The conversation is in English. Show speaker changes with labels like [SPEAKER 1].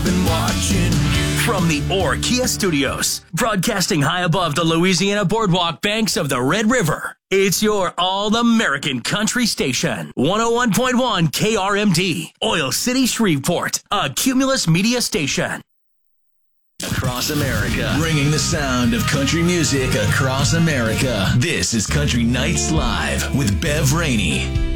[SPEAKER 1] I've been watching you.
[SPEAKER 2] From the Orr Kia Studios, broadcasting high above the Louisiana boardwalk banks of the Red River, it's your all-American country station. 101.1 KRMD, Oil City, Shreveport, a Cumulus Media station.
[SPEAKER 3] Across America, bringing the sound of country music across America. This is Country Nights Live with Bev Rainey.